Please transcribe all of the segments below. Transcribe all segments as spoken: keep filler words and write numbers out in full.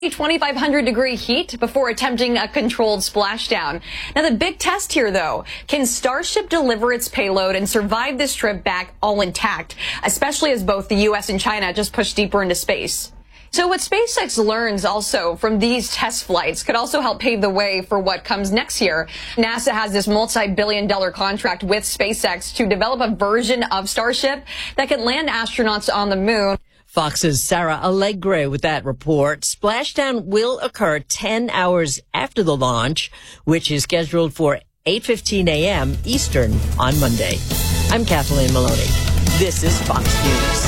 twenty-five hundred degree heat before attempting a controlled splashdown. Now, the big test here, though, can Starship deliver its payload and survive this trip back all intact, especially as both the U S and China just push deeper into space? So what SpaceX learns also from these test flights could also help pave the way for what comes next year. NASA has this multi-billion dollar contract with SpaceX to develop a version of Starship that can land astronauts on the moon. Fox's Sarah Allegre with that report. Splashdown will occur ten hours after the launch, which is scheduled for eight fifteen a.m. Eastern on Monday. I'm Kathleen Maloney. This is Fox News.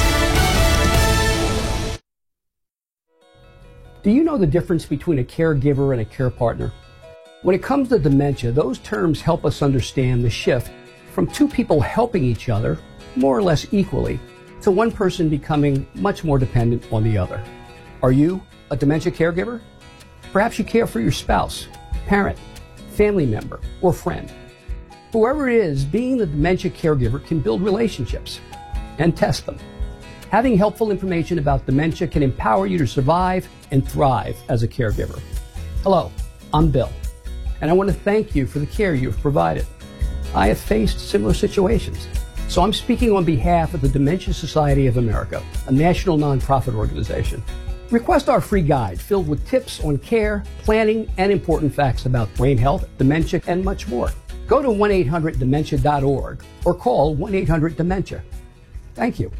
Do you know the difference between a caregiver and a care partner? When it comes to dementia, those terms help us understand the shift from two people helping each other more or less equally to one person becoming much more dependent on the other. Are you a dementia caregiver? Perhaps you care for your spouse, parent, family member, or friend. Whoever it is, being the dementia caregiver can build relationships and test them. Having helpful information about dementia can empower you to survive and thrive as a caregiver. Hello, I'm Bill, and I want to thank you for the care you've provided. I have faced similar situations. So I'm speaking on behalf of the Dementia Society of America, a national nonprofit organization. Request our free guide filled with tips on care, planning, and important facts about brain health, dementia, and much more. Go to one eight hundred dementia dot org or call one eight hundred dementia. Thank you.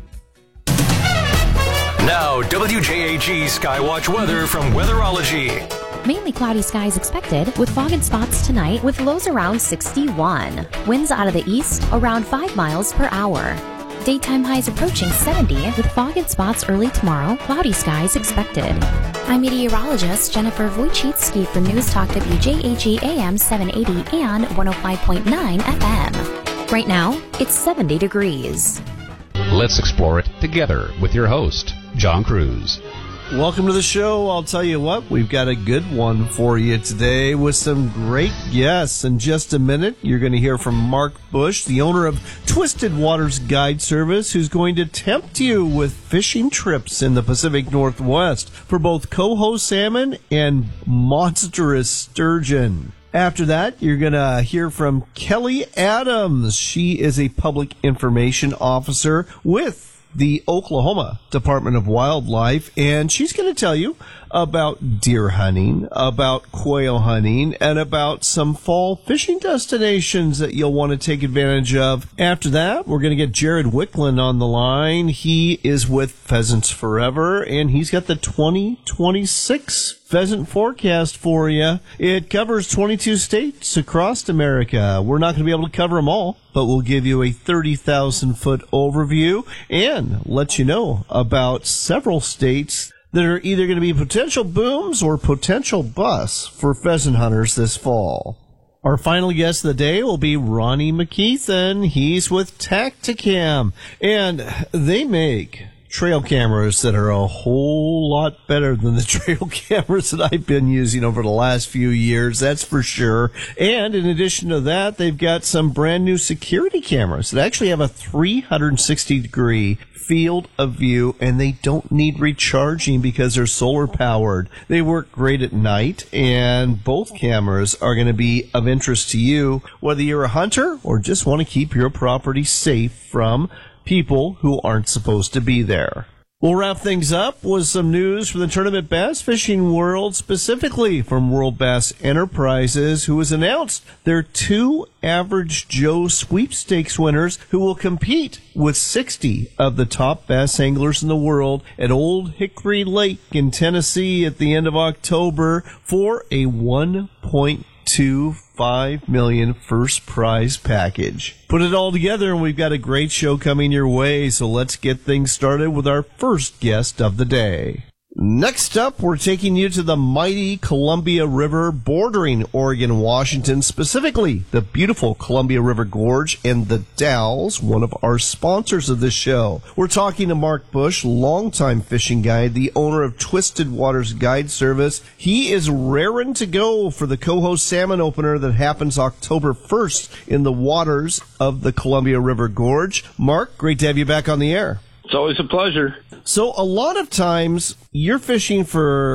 Now, W J A G Skywatch weather from Weatherology. Mainly cloudy skies expected with fog and spots tonight with lows around sixty-one. Winds out of the east around five miles per hour. Daytime highs approaching seventy with fog and spots early tomorrow. Cloudy skies expected. I'm meteorologist Jennifer Wojcicki for News Talk W J A G A M seven eighty and one oh five point nine F M. Right now, it's seventy degrees. Let's explore it together with your host, John Cruz. Welcome to the show. I'll tell you what, we've got a good one for you today with some great guests. In just a minute, you're going to hear from Mark Bush, the owner of Twisted Waters Guide Service, who's going to tempt you with fishing trips in the Pacific Northwest for both coho salmon and monstrous sturgeon. After that, you're going to hear from Kelly Adams. She is a public information officer with the Oklahoma Department of Wildlife, and she's going to tell you about deer hunting, about quail hunting, and about some fall fishing destinations that you'll want to take advantage of. After that, we're going to get Jared Wicklund on the line. He is with Pheasants Forever, and he's got the twenty twenty-six pheasant forecast for you. It covers twenty-two states across America. We're not going to be able to cover them all, but we'll give you a thirty thousand foot overview and let you know about several states that are either going to be potential booms or potential busts for pheasant hunters this fall. Our final guest of the day will be Ronnie McKeithen. He's with Tactacam, and they make trail cameras that are a whole lot better than the trail cameras that I've been using over the last few years, that's for sure. And in addition to that, they've got some brand new security cameras that actually have a three hundred sixty degree field of view, and they don't need recharging because they're solar powered. They work great at night, and both cameras are going to be of interest to you, whether you're a hunter or just want to keep your property safe from people who aren't supposed to be there. We'll wrap things up with some news from the tournament bass fishing world, specifically from World Bass Enterprises, who has announced their two Average Joe sweepstakes winners who will compete with sixty of the top bass anglers in the world at Old Hickory Lake in Tennessee at the end of October for a one point two five million dollars first prize package. Put it all together and we've got a great show coming your way, so let's get things started with our first guest of the day. Next up, we're taking you to the mighty Columbia River bordering Oregon and Washington, specifically the beautiful Columbia River Gorge and the Dalles, one of our sponsors of this show. We're talking to Mark Bush, longtime fishing guide, the owner of Twisted Waters Guide Service. He is raring to go for the coho salmon opener that happens October first in the waters of the Columbia River Gorge. Mark, great to have you back on the air. It's always a pleasure. So a lot of times you're fishing for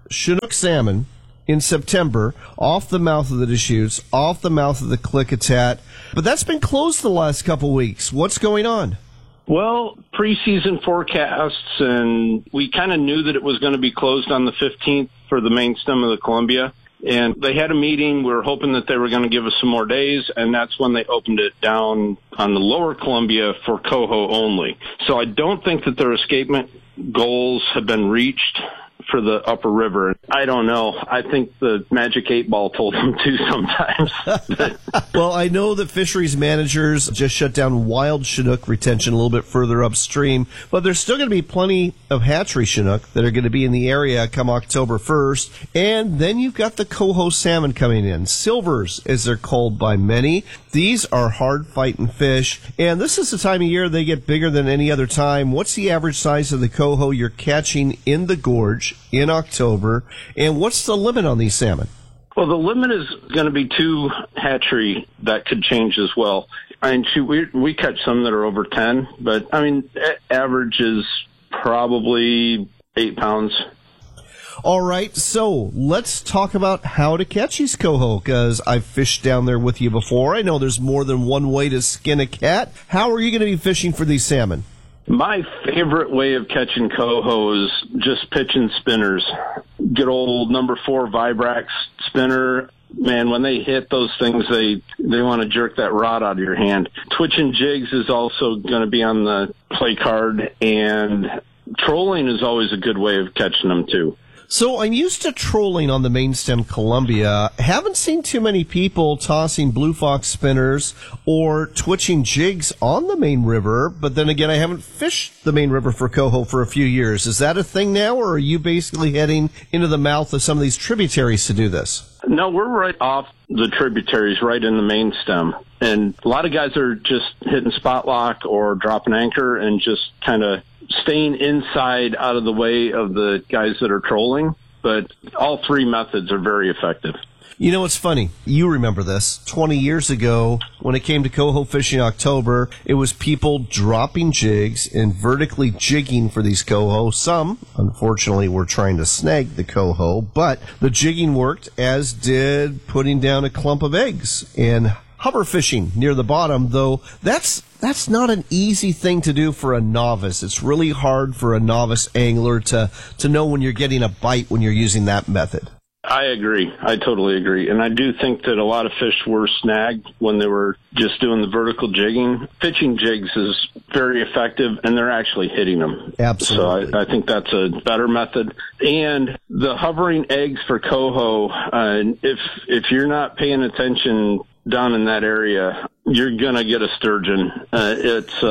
Chinook salmon in September off the mouth of the Deschutes, off the mouth of the Klickitat, but that's been closed the last couple weeks. What's going on? Well, preseason forecasts, and we kind of knew that it was going to be closed on the fifteenth for the main stem of the Columbia. And they had a meeting. We were hoping that they were going to give us some more days, and that's when they opened it down on the lower Columbia for coho only. So I don't think that their escapement goals have been reached for the upper river. I don't know. I think the magic eight ball told them to sometimes. Well, I know that fisheries managers just shut down wild Chinook retention a little bit further upstream, but there's still going to be plenty of hatchery Chinook that are going to be in the area come October first. And then you've got the coho salmon coming in. Silvers, as they're called by many. These are hard fighting fish, and this is the time of year they get bigger than any other time. What's the average size of the coho you're catching in the gorge in October, and what's the limit on these salmon? Well, the limit is going to be two hatchery. That could change as well. I mean, shoot, we we catch some that are over ten, but I mean, average is probably eight pounds. All right, so let's talk about how to catch these coho, because I've fished down there with you before. I know there's more than one way to skin a cat. How are you going to be fishing for these salmon? My favorite way of catching coho is just pitching spinners. Good old number four Vibrax spinner. Man, when they hit those things, they they want to jerk that rod out of your hand. Twitching jigs is also going to be on the play card, and trolling is always a good way of catching them too. So I'm used to trolling on the main stem Columbia. Haven't seen too many people tossing Blue Fox spinners or twitching jigs on the main river, but then again, I haven't fished the main river for coho for a few years. Is that a thing now, or are you basically heading into the mouth of some of these tributaries to do this? No, we're right off the tributaries, right in the main stem. And a lot of guys are just hitting spot lock or dropping anchor and just kind of staying inside out of the way of the guys that are trolling. But all three methods are very effective. You know, it's funny. You remember this. twenty years ago, when it came to coho fishing in October, it was people dropping jigs and vertically jigging for these coho. Some, unfortunately, were trying to snag the coho, but the jigging worked, as did putting down a clump of eggs and hover fishing near the bottom, though that's that's not an easy thing to do for a novice. It's really hard for a novice angler to, to know when you're getting a bite when you're using that method. I agree. I totally agree. And I do think that a lot of fish were snagged when they were just doing the vertical jigging. Pitching jigs is very effective, and they're actually hitting them. Absolutely. So I, I think that's a better method. And the hovering eggs for coho, uh, if if you're not paying attention down in that area, you're going to get a sturgeon. Uh, it's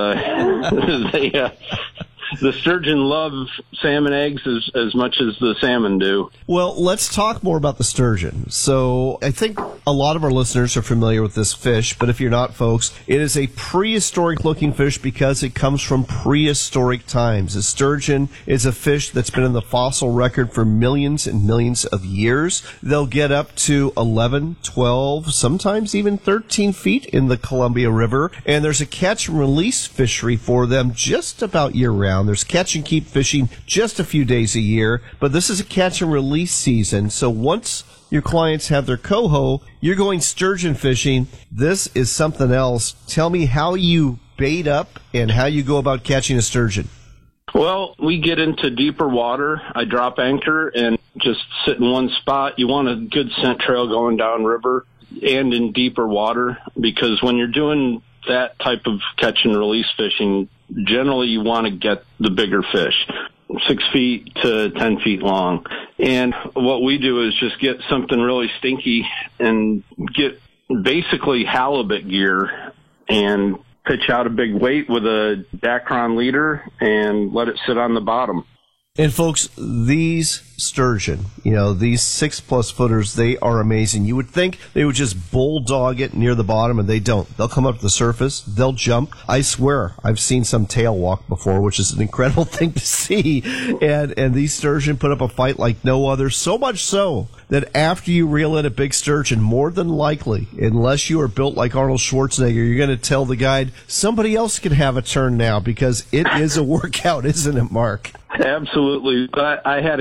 uh, they, uh, the sturgeon love salmon eggs as, as much as the salmon do. Well, let's talk more about the sturgeon. So I think a lot of our listeners are familiar with this fish, but if you're not, folks, it is a prehistoric-looking fish because it comes from prehistoric times. The sturgeon is a fish that's been in the fossil record for millions and millions of years. They'll get up to eleven, twelve, sometimes even thirteen feet in the Columbia River, and there's a catch and release fishery for them just about year-round. There's catch and keep fishing just a few days a year, but this is a catch and release season. So once your clients have their coho, you're going sturgeon fishing. This is something else. Tell me how you bait up and how you go about catching a sturgeon. Well, we get into deeper water. I drop anchor and just sit in one spot. You want a good scent trail going down river and in deeper water, because when you're doing that type of catch and release fishing, generally you want to get the bigger fish, six feet to ten feet long. And what we do is just get something really stinky and get basically halibut gear and pitch out a big weight with a Dacron leader and let it sit on the bottom. And folks, these sturgeon, you know, these six plus footers, they are amazing. You would think they would just bulldog it near the bottom, and they don't. They'll come up to the surface, they'll jump. I swear, I've seen some tail walk before, which is an incredible thing to see. And and these sturgeon put up a fight like no other, so much so that after you reel in a big sturgeon, more than likely, unless you are built like Arnold Schwarzenegger, you're going to tell the guide, somebody else can have a turn now, because it is a workout, isn't it, Mark? Absolutely. I, I had a guy catch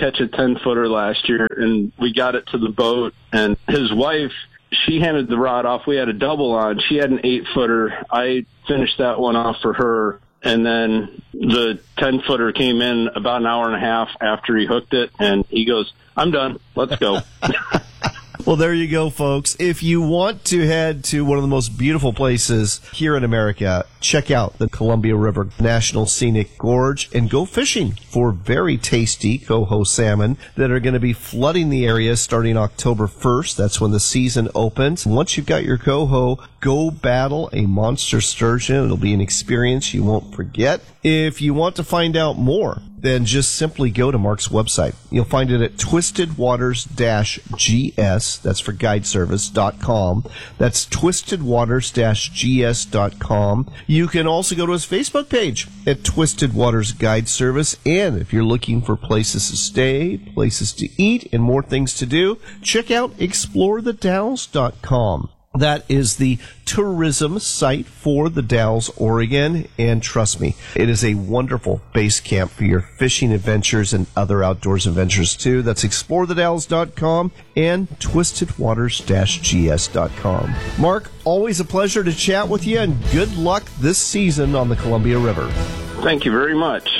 catch a ten-footer last year, and we got it to the boat, and his wife, she handed the rod off. We had a double on. She had an eight-footer. I finished that one off for her, and then the ten-footer came in about an hour and a half after he hooked it, and he goes, I'm done. Let's go. Well, there you go, folks. If you want to head to one of the most beautiful places here in America, check out the Columbia River National Scenic Gorge and go fishing for very tasty coho salmon that are going to be flooding the area starting October first. That's when the season opens. Once you've got your coho, go battle a monster sturgeon. It'll be an experience you won't forget. If you want to find out more, then just simply go to Mark's website. You'll find it at twisted waters dash G S. That's for guide service dot com. That's twisted waters dash G S dot com. You can also go to his Facebook page at Twisted Waters Guide Service. And if you're looking for places to stay, places to eat, and more things to do, check out explore the dalles dot com. That is the tourism site for the Dalles, Oregon, and trust me, it is a wonderful base camp for your fishing adventures and other outdoors adventures too. That's explore the dalles dot com and twisted waters dash G S dot com. Mark, always a pleasure to chat with you, and good luck this season on the Columbia River. Thank you very much.